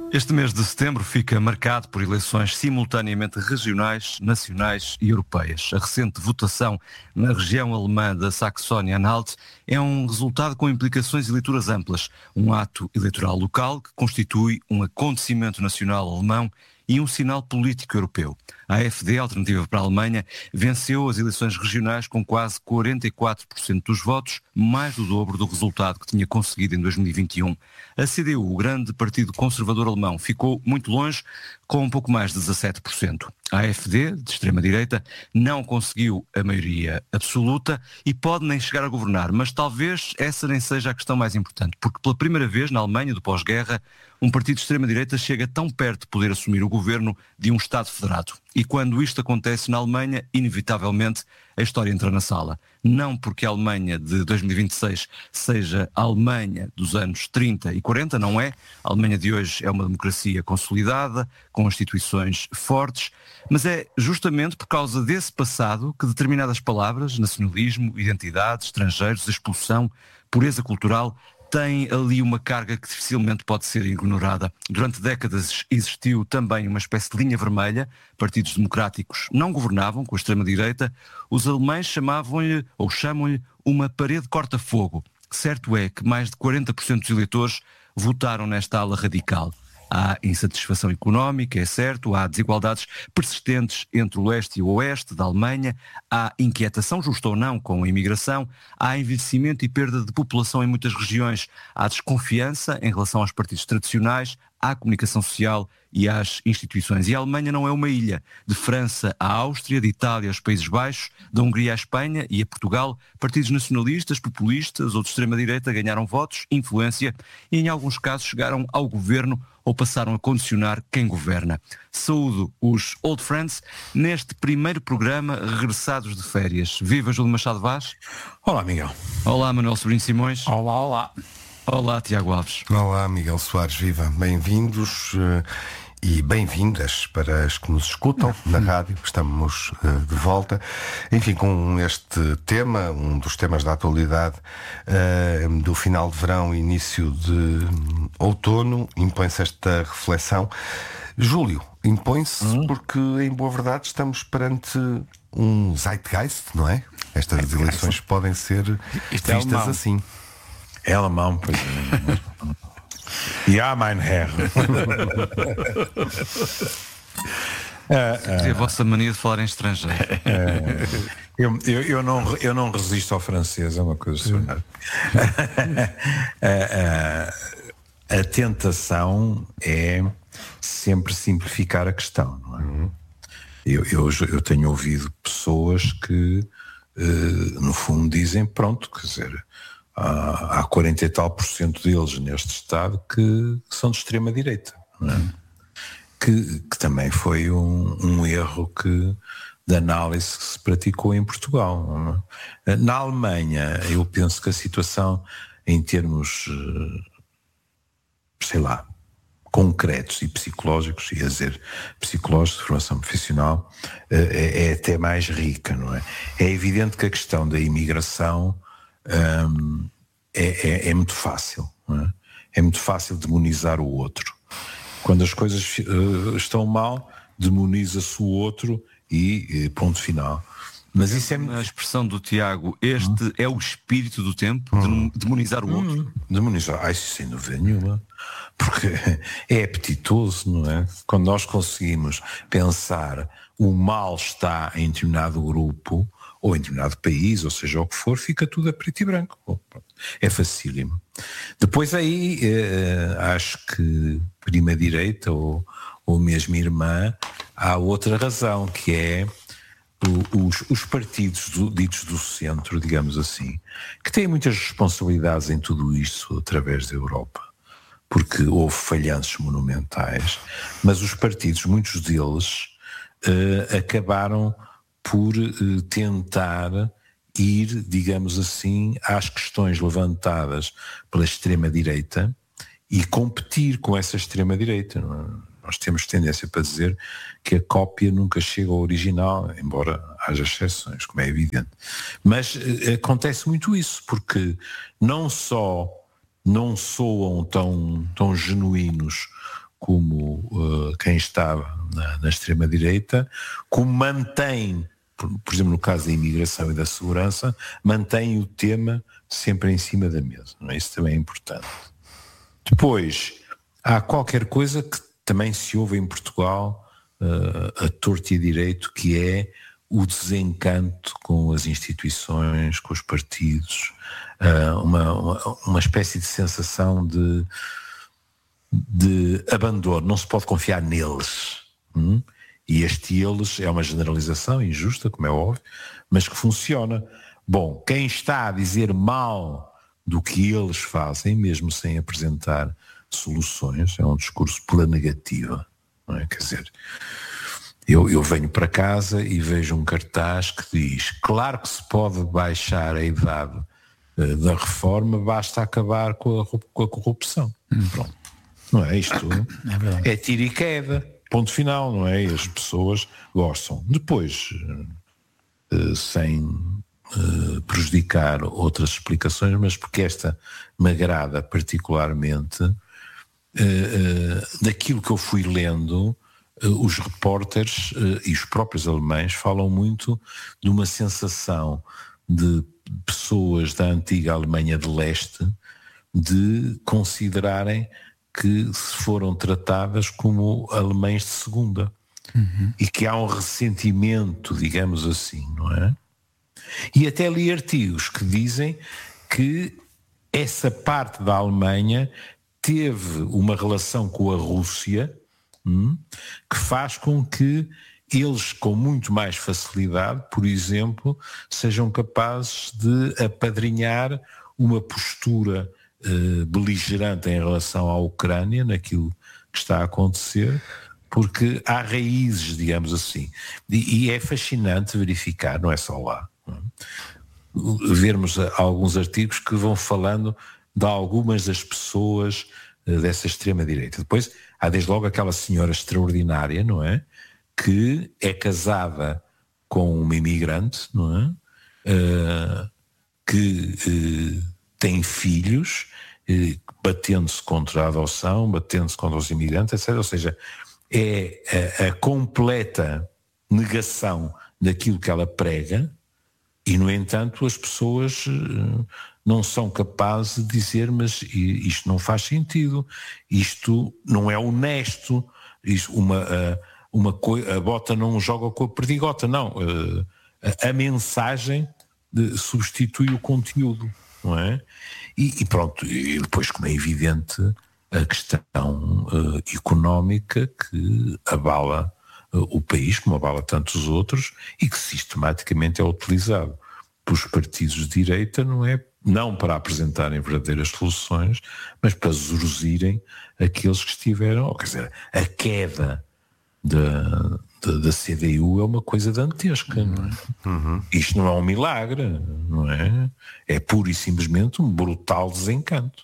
Este mês de setembro fica marcado por eleições simultaneamente regionais, nacionais e europeias. A recente votação na região alemã da Saxónia-Anhalt é um resultado com implicações e leituras amplas. Um ato eleitoral local que constitui um acontecimento nacional alemão e um sinal político europeu. A AfD, Alternativa para a Alemanha, venceu as eleições regionais com quase 44% dos votos, mais do dobro do resultado que tinha conseguido em 2021. A CDU, o grande partido conservador alemão, ficou muito longe, com um pouco mais de 17%. A AfD, de extrema-direita, não conseguiu a maioria absoluta e pode nem chegar a governar, mas talvez essa nem seja a questão mais importante, porque pela primeira vez na Alemanha do pós-guerra, um partido de extrema-direita chega tão perto de poder assumir o governo de um Estado federado. E quando isto acontece na Alemanha, inevitavelmente a história entra na sala. Não porque a Alemanha de 2026 seja a Alemanha dos anos 30 e 40, não é. A Alemanha de hoje é uma democracia consolidada, com instituições fortes, mas é justamente por causa desse passado que determinadas palavras, nacionalismo, identidade, estrangeiros, expulsão, pureza cultural, tem ali uma carga que dificilmente pode ser ignorada. Durante décadas existiu também uma espécie de linha vermelha, partidos democráticos não governavam com a extrema-direita, os alemães chamavam-lhe, ou chamam-lhe, uma parede corta-fogo. Certo é que mais de 40% dos eleitores votaram nesta ala radical. Há insatisfação económica, é certo, há desigualdades persistentes entre o leste e o oeste da Alemanha, há inquietação, justa ou não, com a imigração, há envelhecimento e perda de população em muitas regiões, há desconfiança em relação aos partidos tradicionais, há comunicação social e às instituições. E a Alemanha não é uma ilha. De França à Áustria, de Itália aos Países Baixos, da Hungria à Espanha e a Portugal, partidos nacionalistas, populistas ou de extrema-direita ganharam votos, influência e em alguns casos chegaram ao governo ou passaram a condicionar quem governa. Saúdo os Old Friends neste primeiro programa regressados de férias. Viva Júlio Machado Vaz. Olá, Miguel. Olá, Manuel Sobrinho Simões. Olá, olá. Olá, Tiago Alves. Olá, Miguel Soares, viva. Bem-vindos e bem-vindas para as que nos escutam na rádio. Estamos de volta. Enfim, com este tema, um dos temas da atualidade do final de verão e início de outono, impõe-se esta reflexão. Júlio, impõe-se porque, em boa verdade, estamos perante um zeitgeist, não é? Estas eleições podem ser vistas assim. É alemão, pois é. Ja, mein Herr. A vossa mania de falar em estrangeiro. Eu não resisto ao francês, é uma coisa extraordinária. A tentação é sempre simplificar a questão, não é? Eu tenho ouvido pessoas que, no fundo, dizem, pronto, quer dizer, há 40 e tal % deles neste Estado que são de extrema-direita, não é? Que também foi um erro de análise que se praticou em Portugal, não é? Na Alemanha, eu penso que a situação, em termos, sei lá, concretos e psicológicos, ia dizer psicológicos, de formação profissional, é até mais rica, não é? É evidente que a questão da imigração é muito fácil, não é? É muito fácil demonizar o outro. Quando as coisas estão mal, demoniza-se o outro e ponto final. Mas isso é a expressão do Tiago. Este é o espírito do tempo, demonizar o outro. Demonizar, sem dúvida nenhuma. Porque é apetitoso, não é? Quando nós conseguimos pensar o mal está em determinado grupo ou em determinado país, ou seja o que for, fica tudo a preto e branco. É facílimo. Depois aí, acho que prima-direita ou mesmo irmã, há outra razão, que é os partidos ditos do centro, digamos assim, que têm muitas responsabilidades em tudo isso através da Europa, porque houve falhanços monumentais, mas os partidos, muitos deles, acabaram por tentar ir, digamos assim, às questões levantadas pela extrema-direita e competir com essa extrema-direita. Nós temos tendência para dizer que a cópia nunca chega ao original, embora haja exceções, como é evidente. Mas acontece muito isso, porque não só não soam tão genuínos como quem está na extrema-direita, como mantém, por exemplo, no caso da imigração e da segurança, mantém o tema sempre em cima da mesa. Não é? Isso também é importante. Depois, há qualquer coisa que também se ouve em Portugal, a torto e a direito, que é o desencanto com as instituições, com os partidos, uma espécie de sensação de abandono. Não se pode confiar neles. E este eles é uma generalização injusta, como é óbvio, mas que funciona. Bom, quem está a dizer mal do que eles fazem, mesmo sem apresentar soluções, é um discurso pela negativa, não é? Quer dizer, eu venho para casa e vejo um cartaz que diz: claro que se pode baixar a idade da reforma, basta acabar com a corrupção. Pronto. Não é isto? É tiro e queda, ponto final, não é? E as pessoas gostam. Depois, sem prejudicar outras explicações, mas porque esta me agrada particularmente, daquilo que eu fui lendo, os repórteres e os próprios alemães falam muito de uma sensação de pessoas da antiga Alemanha de Leste de considerarem que se foram tratadas como alemães de segunda. E que há um ressentimento, digamos assim, não é? E até li artigos que dizem que essa parte da Alemanha teve uma relação com a Rússia que faz com que eles, com muito mais facilidade, por exemplo, sejam capazes de apadrinhar uma postura beligerante em relação à Ucrânia, naquilo que está a acontecer, porque há raízes, digamos assim. E é fascinante verificar, não é só lá, vermos alguns artigos que vão falando de algumas das pessoas dessa extrema-direita. Depois há desde logo aquela senhora extraordinária, não é? Que é casada com uma imigrante, não é? Que tem filhos, batendo-se contra a adoção, batendo-se contra os imigrantes, etc. Ou seja, é a completa negação daquilo que ela prega, e no entanto as pessoas não são capazes de dizer: mas isto não faz sentido, isto não é honesto, isto, a bota não joga com a perdigota, não. A mensagem substitui o conteúdo, não é? E pronto, e depois, como é evidente, a questão económica que abala o país, como abala tantos outros, e que sistematicamente é utilizado pelos partidos de direita, não para apresentarem verdadeiras soluções, mas para zurzirem aqueles que estiveram, quer dizer, a queda da CDU é uma coisa dantesca, não é? Isto não é um milagre, não é? É pura e simplesmente um brutal desencanto.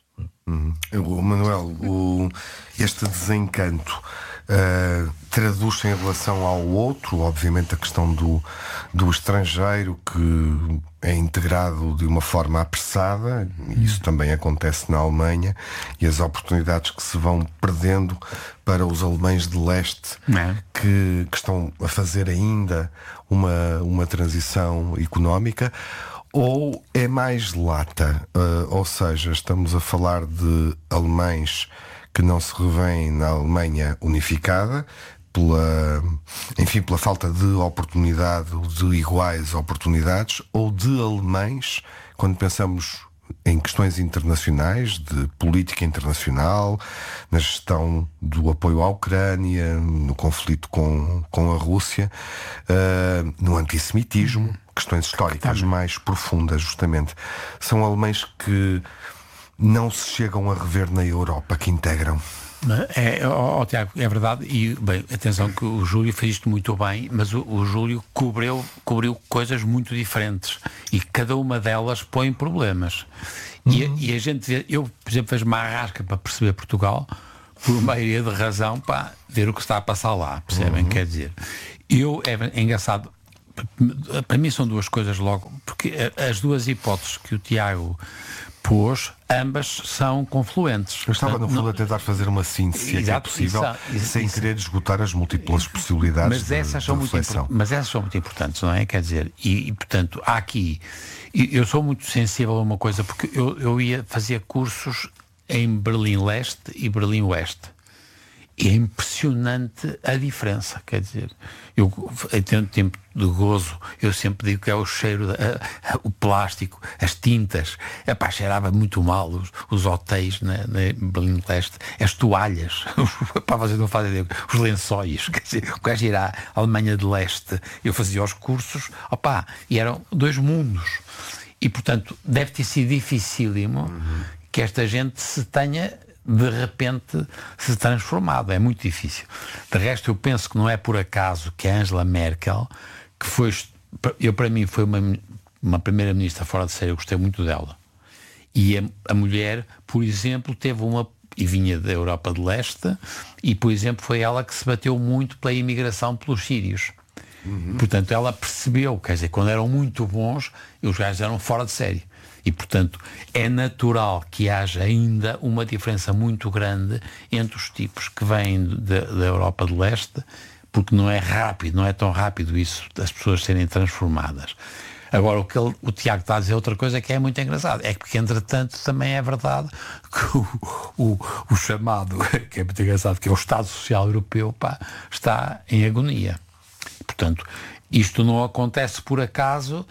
Manuel, este desencanto traduz-se em relação ao outro, obviamente a questão do estrangeiro que é integrado de uma forma apressada, e isso também acontece na Alemanha, e as oportunidades que se vão perdendo para os alemães de leste que estão a fazer ainda uma transição económica. Ou é mais lata, ou seja, estamos a falar de alemães que não se revêem na Alemanha unificada pela falta de oportunidade, de iguais oportunidades, ou de alemães, quando pensamos em questões internacionais, de política internacional, na gestão do apoio à Ucrânia, no conflito com a Rússia, no antissemitismo, questões históricas mais profundas, justamente. São alemães que não se chegam a rever na Europa, que integram. Tiago, é verdade, e bem, atenção que o Júlio fez isto muito bem, mas o Júlio cobriu coisas muito diferentes, e cada uma delas põe problemas. E a gente vê, eu, por exemplo, vejo uma arrasca para perceber Portugal, por maioria de razão, para ver o que está a passar lá, percebem? Quer dizer, é engraçado, para mim são duas coisas logo, porque as duas hipóteses que o Tiago pois ambas são confluentes. Eu estava, no fundo, a tentar fazer uma síntese, se é possível, sem querer esgotar as múltras possibilidades mas essas são muito importantes, não é? Quer dizer, portanto, há aqui... Eu sou muito sensível a uma coisa, porque eu fazia cursos em Berlim Leste e Berlim Oeste. E é impressionante a diferença, quer dizer, eu tenho tempo de gozo, eu sempre digo que é o cheiro, o plástico, as tintas, cheirava muito mal os hotéis na Berlim Leste, as toalhas, vocês não fazem ideia, os lençóis, quer dizer, o gajo ir à Alemanha de Leste, eu fazia os cursos, e eram dois mundos, e portanto deve ter sido dificílimo que esta gente se tenha de repente se transformado. É muito difícil. De resto, eu penso que não é por acaso que a Angela Merkel, que foi, para mim foi uma primeira-ministra fora de série, eu gostei muito dela. E a mulher, por exemplo, teve e vinha da Europa de Leste, e por exemplo foi ela que se bateu muito pela imigração pelos sírios. Portanto, ela percebeu, quer dizer, quando eram muito bons, os gajos eram fora de série. E, portanto, é natural que haja ainda uma diferença muito grande entre os tipos que vêm da Europa de Leste, porque não é tão rápido isso, das pessoas serem transformadas. Agora, o Tiago está a dizer outra coisa que é muito engraçado, é que, entretanto, também é verdade que o chamado, que é muito engraçado, que é o Estado Social Europeu, está em agonia. Portanto, isto não acontece por acaso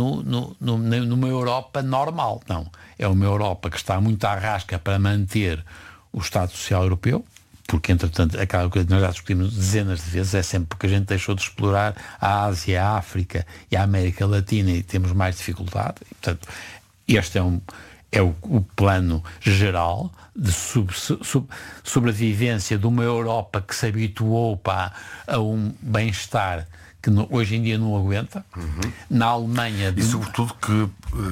numa Europa normal, não. É uma Europa que está muito à rasca para manter o Estado Social Europeu, porque, entretanto, aquela coisa que nós já discutimos dezenas de vezes, é sempre porque a gente deixou de explorar a Ásia, a África e a América Latina e temos mais dificuldade. E, portanto, este é o plano geral de sobrevivência de uma Europa que se habituou a um bem-estar que hoje em dia não aguenta. Na Alemanha... E sobretudo que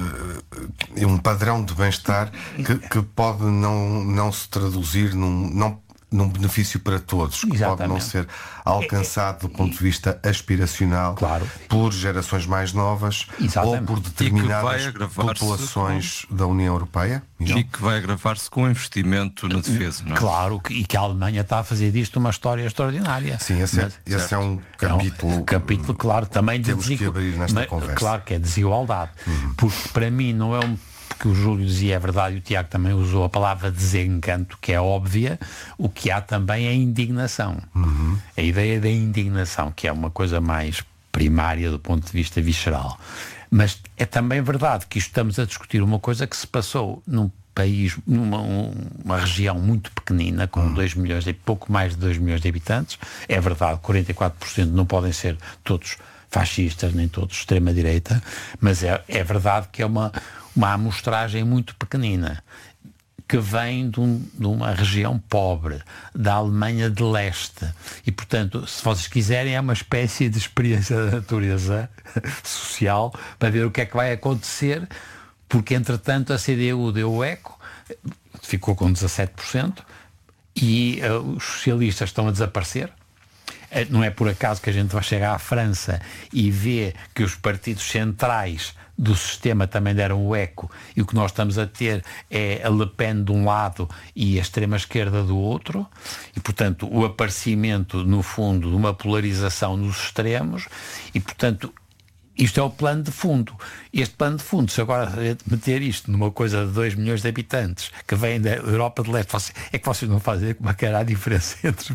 é um padrão de bem-estar que pode não se traduzir num benefício para todos, que pode não ser alcançado do ponto de vista aspiracional, claro, por gerações mais novas, ou por determinadas populações da União Europeia. E que vai agravar-se com o investimento na defesa, não é? Claro, e que a Alemanha está a fazer disto uma história extraordinária. Sim, esse é um capítulo, claro, também temos que abrir nesta conversa. Claro que é desigualdade, porque para mim não é que o Júlio dizia é verdade, e o Tiago também usou a palavra desencanto, que é óbvia. O que há também é indignação. A ideia da indignação, que é uma coisa mais primária do ponto de vista visceral. Mas é também verdade que estamos a discutir uma coisa que se passou num país, numa região muito pequenina, com 2 milhões, pouco mais de 2 milhões de habitantes. É verdade, 44% não podem ser todos fascistas, nem todos extrema-direita, mas é verdade que é uma amostragem muito pequenina, que vem de uma região pobre, da Alemanha de Leste. E, portanto, se vocês quiserem, é uma espécie de experiência da natureza social para ver o que é que vai acontecer, porque, entretanto, a CDU deu o eco, ficou com 17%, e os socialistas estão a desaparecer. Não é por acaso que a gente vai chegar à França e vê que os partidos centrais do sistema também deram o eco, e o que nós estamos a ter é a Le Pen de um lado e a extrema-esquerda do outro, e, portanto, o aparecimento, no fundo, de uma polarização nos extremos, e, portanto, isto é o plano de fundo. Este plano de fundo, se agora meter isto numa coisa de 2 milhões de habitantes que vêm da Europa de Leste, é que vocês não fazem como é que era a diferença entre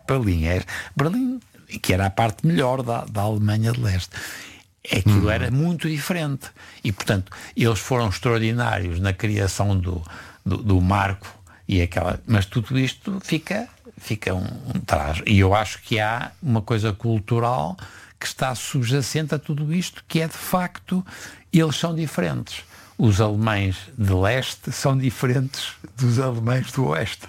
Berlim, que era a parte melhor da Alemanha de Leste. Aquilo era muito diferente. E, portanto, eles foram extraordinários na criação do marco e aquela... Mas tudo isto fica um traje. E eu acho que há uma coisa cultural que está subjacente a tudo isto, que é, de facto, eles são diferentes. Os alemães de leste são diferentes dos alemães do oeste.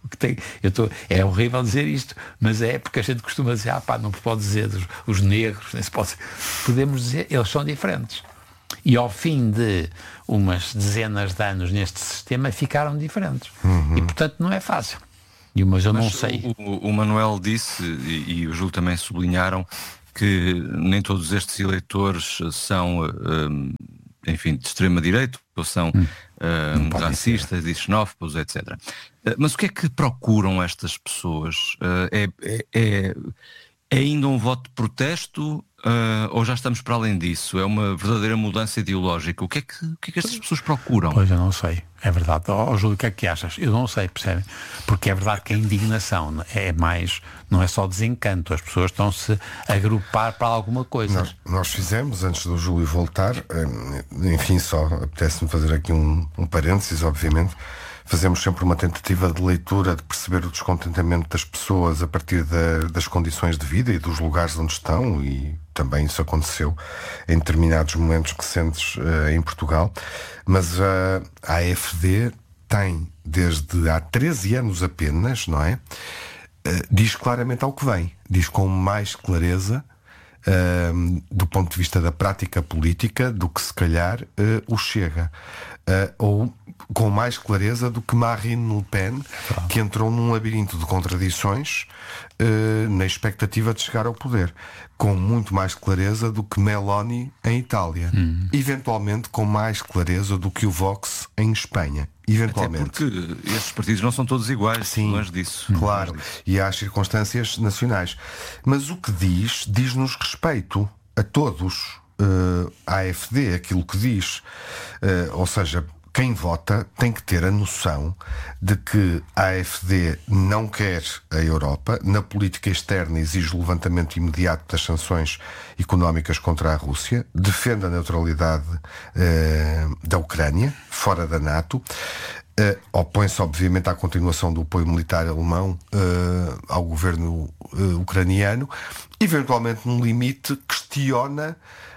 É horrível dizer isto, mas é porque a gente costuma dizer, não pode dizer os negros, nem se pode... Podemos dizer, eles são diferentes. E ao fim de umas dezenas de anos neste sistema, ficaram diferentes. E, portanto, não é fácil. Mas eu não sei. O Manuel disse, e o Júlio também sublinharam, que nem todos estes eleitores são enfim, de extrema-direita, ou são racistas e xenófobos, etc. Mas o que é que procuram estas pessoas? É ainda um voto de protesto ou já estamos para além disso? É uma verdadeira mudança ideológica? O que é que estas pessoas procuram? Pois, eu não sei. É verdade. Júlio, o que é que achas? Eu não sei, percebe? Porque é verdade que a indignação é mais, não é só desencanto. As pessoas estão-se a agrupar para alguma coisa. Nós fizemos, antes do Júlio voltar, enfim, só apetece-me fazer aqui um parênteses, obviamente. Fazemos sempre uma tentativa de leitura, de perceber o descontentamento das pessoas a partir das condições de vida e dos lugares onde estão, e também isso aconteceu em determinados momentos recentes em Portugal. Mas a AfD tem, desde há 13 anos apenas, não é? Diz claramente ao que vem. Diz com mais clareza, do ponto de vista da prática política, do que se calhar o Chega. Ou com mais clareza do que Marine Le Pen, que entrou num labirinto de contradições na expectativa de chegar ao poder. Com muito mais clareza do que Meloni em Itália. Eventualmente com mais clareza do que o Vox em Espanha. Eventualmente. Até porque estes partidos não são todos iguais. Sim, longe disso. Claro. E há as circunstâncias nacionais. Mas o que diz-nos respeito a todos. A AfD, aquilo que diz, ou seja, quem vota tem que ter a noção de que a AfD não quer a Europa. Na política externa exige o levantamento imediato das sanções económicas contra a Rússia, defende a neutralidade da Ucrânia, fora da NATO, opõe-se obviamente à continuação do apoio militar alemão ao governo ucraniano, eventualmente no limite questiona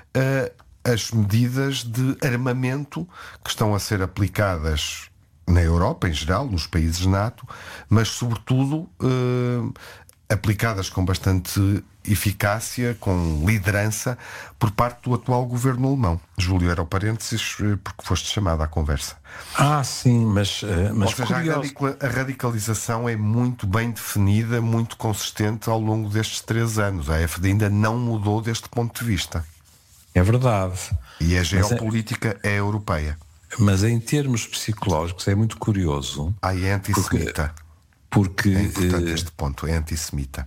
as medidas de armamento que estão a ser aplicadas na Europa em geral, nos países NATO, mas sobretudo aplicadas com bastante eficácia, com liderança por parte do atual governo alemão. Júlio, era o parênteses porque foste chamado à conversa. Sim, mas ou seja, a radicalização é muito bem definida, muito consistente ao longo destes 3 anos. A AfD ainda não mudou deste ponto de vista. É verdade. E a geopolítica é europeia. Mas em termos psicológicos é muito curioso. É antissemita. Porque é importante este ponto, é antissemita.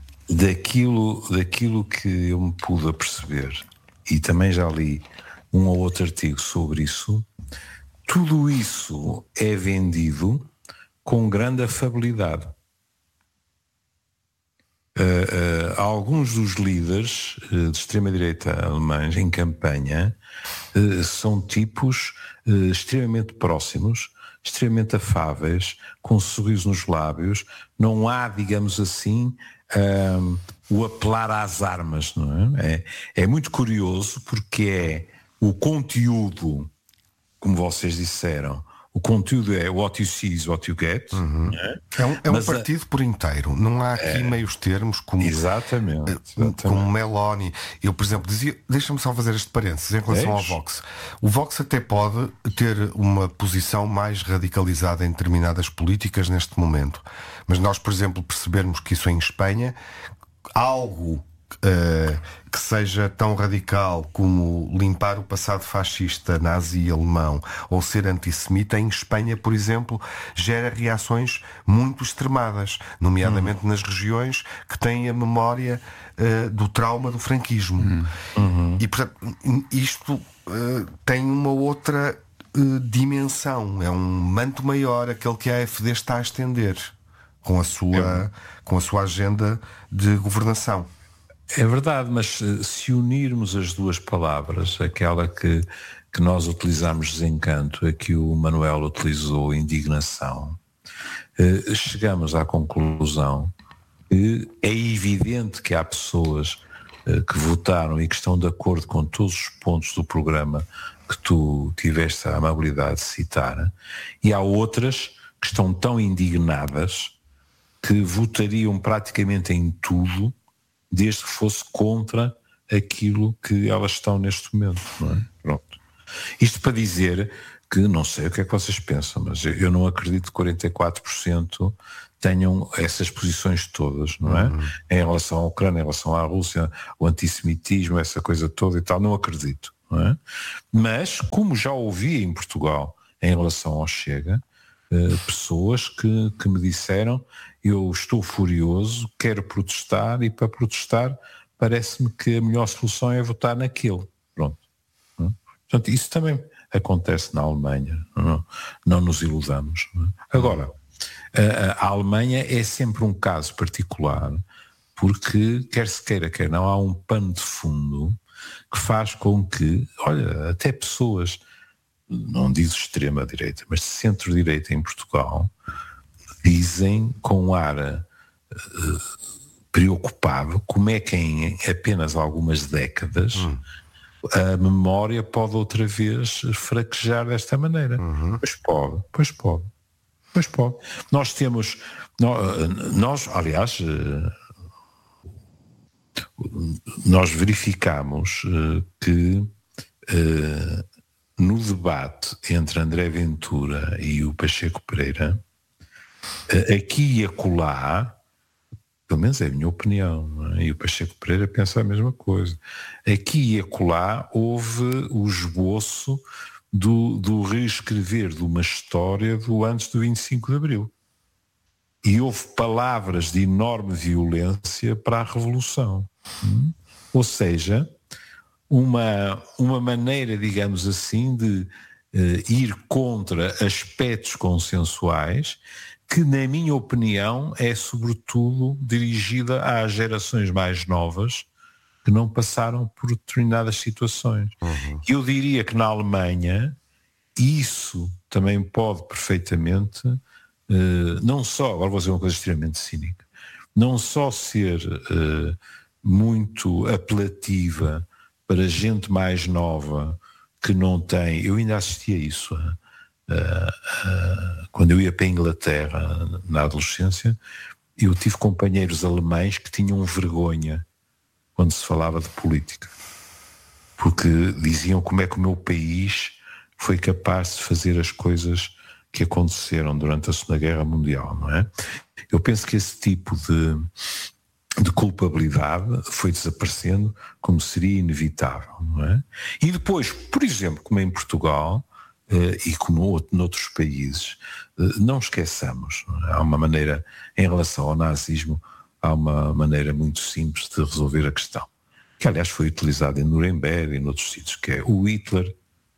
Daquilo que eu me pude aperceber, e também já li um ou outro artigo sobre isso, tudo isso é vendido com grande afabilidade. Alguns dos líderes de extrema-direita alemães em campanha são tipos extremamente próximos, extremamente afáveis, com um sorriso nos lábios. Não há, digamos assim, o apelar às armas, não é? É muito curioso porque é o conteúdo, como vocês disseram, o conteúdo é what you see is what you get. É um partido por inteiro. Não há aqui meios termos como, exatamente. como Meloni. Eu, por exemplo, dizia, deixa-me só fazer este parênteses em relação ao Vox. O Vox até pode ter uma posição mais radicalizada em determinadas políticas neste momento. Mas nós, por exemplo, percebermos que isso em Espanha, algo que seja tão radical como limpar o passado fascista, nazi alemão ou ser antissemita, em Espanha, por exemplo, gera reações muito extremadas, nomeadamente nas regiões que têm a memória do trauma do franquismo. E, portanto, isto tem uma outra dimensão, é um manto maior aquele que a AfD está a estender com a sua agenda de governação. É verdade, mas se unirmos as duas palavras, aquela que nós utilizamos, desencanto, a que o Manuel utilizou, indignação, chegamos à conclusão que é evidente que há pessoas que votaram e que estão de acordo com todos os pontos do programa que tu tiveste a amabilidade de citar, e há outras que estão tão indignadas que votariam praticamente em tudo, desde que fosse contra aquilo que elas estão neste momento, não é? Pronto. Isto para dizer que, não sei o que é que vocês pensam, mas eu não acredito que 44% tenham essas posições todas, não é? Em relação à Ucrânia, em relação à Rússia, o antissemitismo, essa coisa toda e tal, não acredito. não é? Mas, como já ouvi em Portugal em relação ao Chega, pessoas que me disseram: eu estou furioso, quero protestar, e para protestar parece-me que a melhor solução é votar naquele. Pronto. Portanto, isso também acontece na Alemanha, não nos iludamos. Não é? Agora, a Alemanha é sempre um caso particular, porque quer se queira, quer não, há um pano de fundo que faz com que, olha, até pessoas, não diz extrema-direita, mas de centro-direita em Portugal, dizem com um ar preocupado como é que em apenas algumas décadas a memória pode outra vez fraquejar desta maneira. Pois pode. Nós temos, aliás, nós verificamos que no debate entre André Ventura e o Pacheco Pereira, aqui e acolá, pelo menos é a minha opinião, não é? E o Pacheco Pereira pensa a mesma coisa, aqui e acolá houve o esboço do reescrever de uma história do antes do 25 de Abril. E houve palavras de enorme violência para a Revolução. Ou seja, uma maneira, digamos assim, de ir contra aspectos consensuais que, na minha opinião, é sobretudo dirigida às gerações mais novas que não passaram por determinadas situações. Eu diria que na Alemanha isso também pode perfeitamente, não só, agora vou dizer uma coisa extremamente cínica, não só ser muito apelativa para gente mais nova que não tem, eu ainda assisti a isso, quando eu ia para a Inglaterra na adolescência, eu tive companheiros alemães que tinham vergonha quando se falava de política, porque diziam como é que o meu país foi capaz de fazer as coisas que aconteceram durante a Segunda Guerra Mundial, não é? Eu penso que esse tipo de culpabilidade foi desaparecendo, como seria inevitável, não é? E depois, por exemplo, como em Portugal, e como noutros países, não esqueçamos, não é? Há uma maneira, em relação ao nazismo, há uma maneira muito simples de resolver a questão, que aliás foi utilizada em Nuremberg e em outros sítios, que é: o Hitler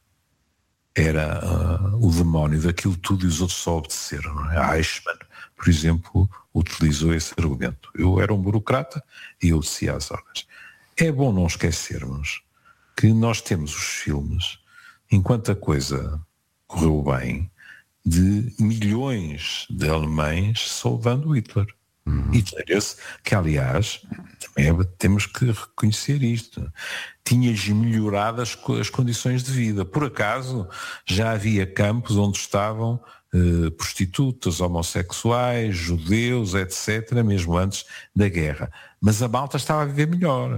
era o demónio daquilo tudo e os outros só obedeceram, não é? Eichmann, por exemplo, utilizou esse argumento: eu era um burocrata e eu obedecia às ordens. É bom não esquecermos que nós temos os filmes, enquanto a coisa correu bem, de milhões de alemães saudando Hitler. Hitler esse, que aliás, também temos que reconhecer isto, tinha melhorado as condições de vida. Por acaso já havia campos onde estavam prostitutas, homossexuais, judeus, etc., mesmo antes da guerra. Mas a malta estava a viver melhor.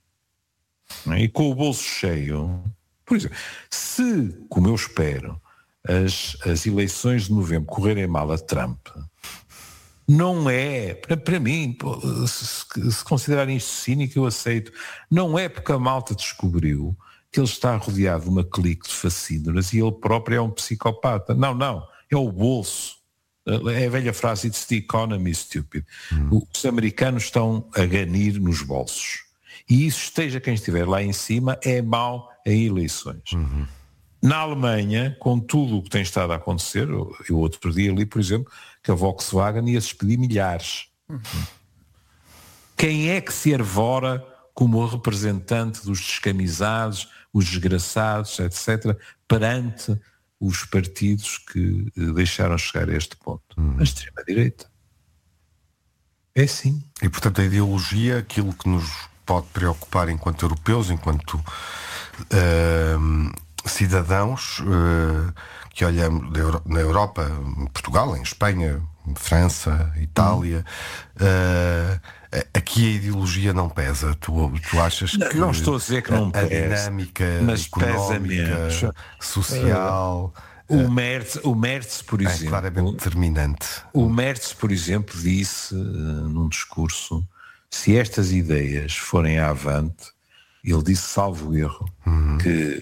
E com o bolso cheio, por exemplo, se, como eu espero, as eleições de novembro correrem mal a Trump, não é, para mim, se considerarem isto cínico, eu aceito, não é porque a malta descobriu que ele está rodeado de uma clique de facínoras e ele próprio é um psicopata. Não, é o bolso. É a velha frase: it's the economy, stupid. Os americanos estão a ganir nos bolsos. E isso, esteja quem estiver lá em cima, é mau em eleições. Na Alemanha, com tudo o que tem estado a acontecer, eu outro dia li, por exemplo, que a Volkswagen ia despedir milhares. Quem é que se arvora como representante dos descamisados, os desgraçados, etc., perante os partidos que deixaram chegar a este ponto? A extrema-direita. É sim. E, portanto, a ideologia, aquilo que nos pode preocupar enquanto europeus, enquanto cidadãos que olhamos na Europa, em Portugal, em Espanha, em França, Itália, aqui a ideologia não pesa. Tu achas que não estou a dizer que não pesa, a dinâmica, mas económica, social, o Merz, por exemplo, é claramente determinante. O Merz, por exemplo, disse num discurso: se estas ideias forem avante, ele disse, salvo erro, que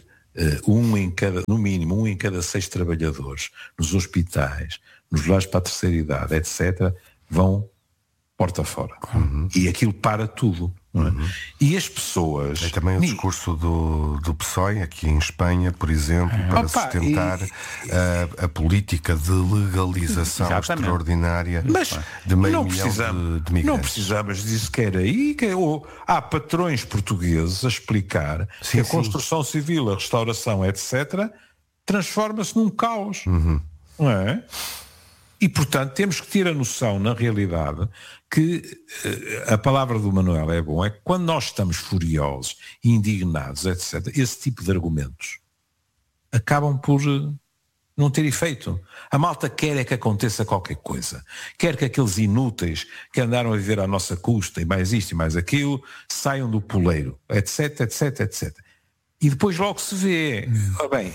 no mínimo um em cada 6 trabalhadores nos hospitais, nos lares para a terceira idade, etc., vão porta fora. E aquilo para tudo. Não é? E as pessoas... É também o discurso do PSOE aqui em Espanha, por exemplo, para sustentar a política de legalização extraordinária de meio milhão de migrantes. Não precisamos disso que era aí. Há patrões portugueses a explicar que a construção civil, a restauração, etc., transforma-se num caos. Não é? E, portanto, temos que ter a noção, na realidade, que a palavra do Manuel é bom, é que quando nós estamos furiosos, indignados, etc., esse tipo de argumentos acabam por não ter efeito. A malta quer é que aconteça qualquer coisa. Quer que aqueles inúteis que andaram a viver à nossa custa, e mais isto e mais aquilo, saiam do poleiro, etc, etc, etc. E depois logo se vê. Bem,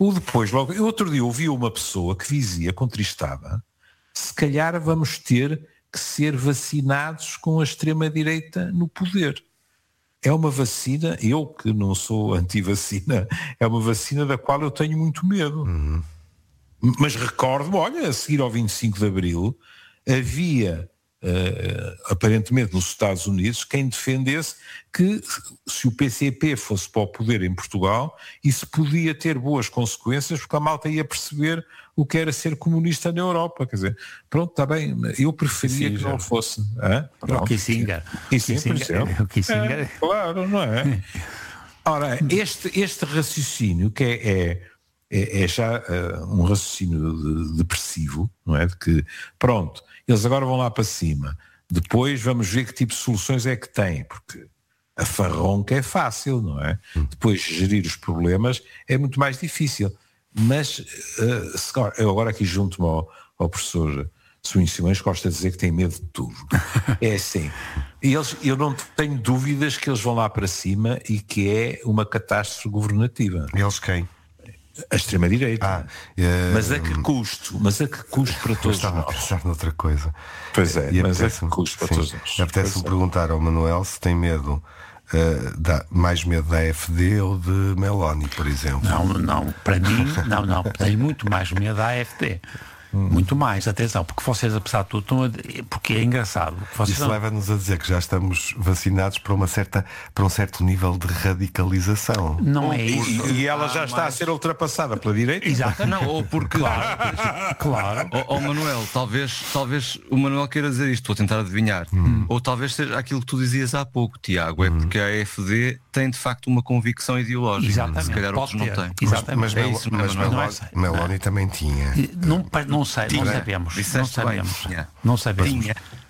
eu outro dia ouvi uma pessoa que dizia, contristada, se calhar vamos ter que ser vacinados com a extrema-direita no poder. É uma vacina, eu que não sou anti-vacina, é uma vacina da qual eu tenho muito medo. Mas recordo-me, olha, a seguir ao 25 de Abril, havia, aparentemente nos Estados Unidos, quem defendesse que se o PCP fosse para o poder em Portugal, isso podia ter boas consequências, porque a malta ia perceber o que era ser comunista na Europa. Quer dizer, pronto, está bem, eu preferia que não fosse. O Kissinger. O Kissinger. Claro, não é? Ora, este raciocínio que é já um raciocínio depressivo, não é? De que, pronto, eles agora vão lá para cima, depois vamos ver que tipo de soluções é que têm, porque a farronca é fácil, não é? Depois gerir os problemas é muito mais difícil. Mas eu agora aqui junto-me ao professor Sobrinho Simões, gosta de dizer que tem medo de tudo. É assim, eu não tenho dúvidas que eles vão lá para cima e que é uma catástrofe governativa. Eles quem? A extrema-direita. Mas a que custo? Mas a que custo para todos nós? Estava a pensar noutra coisa. Pois é, mas a que custo para todos nós? Apetece-me perguntar ao Manuel se tem medo, mais medo da AfD ou de Meloni, por exemplo. Não, para mim, não. Tenho muito mais medo da AfD. Muito mais, atenção, porque vocês, apesar de tudo, porque é engraçado. Isso leva-nos a dizer que já estamos vacinados para um certo nível de radicalização. Não é isso. E ela já está a ser ultrapassada pela direita? Exato. Não, ou porque... Claro. Manuel, talvez o Manuel queira dizer isto, vou tentar adivinhar. Ou talvez seja aquilo que tu dizias há pouco, Tiago, é porque a AfD tem de facto uma convicção ideológica. Exatamente. Se calhar outros não têm. Mas Meloni também tinha. Não sabemos. Não sabemos.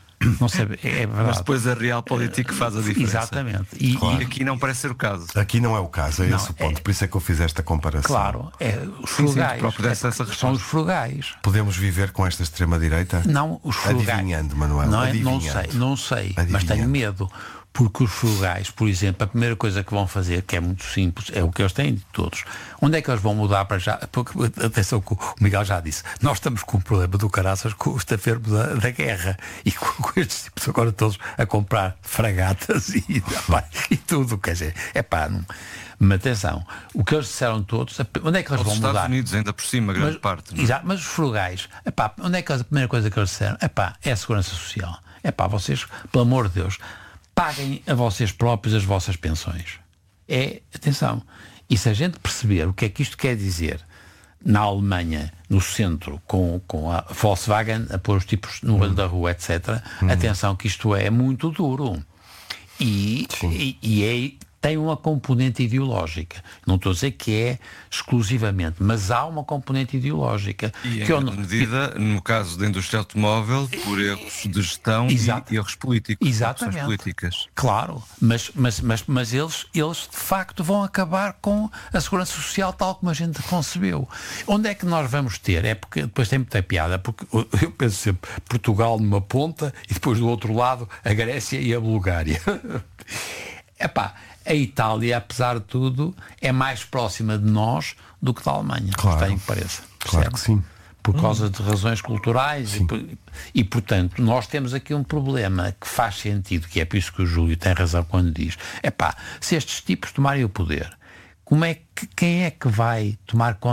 É verdade. Mas depois a realpolitik faz a diferença. Exatamente. E aqui não parece ser o caso. Aqui não é o caso, é esse o ponto. Por isso é que eu fiz esta comparação. Claro, os frugais. São os frugais. Podemos viver com esta extrema-direita? Não, os frugais. Adivinhando, Manuel. Não sei, mas tenho medo. Porque os frugais, por exemplo, a primeira coisa que vão fazer, que é muito simples, é o que eles têm de todos. Onde é que eles vão mudar para já? Porque, atenção, que o Miguel já disse, nós estamos com um problema do caraças com o estafermo da guerra e com estes tipos agora todos a comprar fragatas e tudo, quer dizer, mas atenção, o que eles disseram todos, onde é que eles vão mudar? Os Estados Unidos ainda por cima, grande parte. Não é? Exato, mas os frugais, onde é que a primeira coisa que eles disseram? É a segurança social. Vocês, pelo amor de Deus, paguem a vocês próprios as vossas pensões. Atenção, e se a gente perceber o que é que isto quer dizer na Alemanha, no centro, com a Volkswagen a pôr os tipos no olho da rua, etc., atenção que isto é muito duro. E tem uma componente ideológica. Não estou a dizer que é exclusivamente, mas há uma componente ideológica. E em grande medida, no caso da indústria automóvel, por erros de gestão e erros políticos. Exatamente. Políticas. Claro, mas eles de facto vão acabar com a segurança social tal como a gente concebeu. Onde é que nós vamos ter? É porque depois tem muita piada, porque eu penso sempre Portugal numa ponta e depois do outro lado a Grécia e a Bulgária. A Itália, apesar de tudo, é mais próxima de nós do que da Alemanha. Claro. Tem que pareça. Claro que sim. por causa de razões culturais e, portanto, nós temos aqui um problema que faz sentido, que é por isso que o Júlio tem razão quando diz, se estes tipos tomarem o poder, quem é que vai tomar conta